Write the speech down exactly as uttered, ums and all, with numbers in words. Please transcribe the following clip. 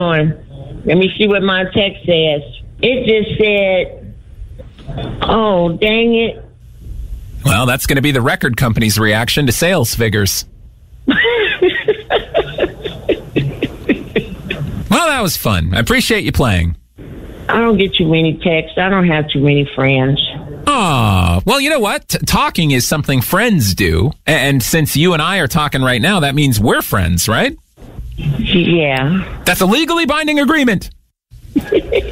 Let me see what my text says. It just said, oh, dang it. Well, that's going to be the record company's reaction to sales figures. Well, that was fun. I appreciate you playing. I don't get too many texts. I don't have too many friends. Oh, well, you know what? T- talking is something friends do. And since you and I are talking right now, that means we're friends, right? Yeah. That's a legally binding agreement.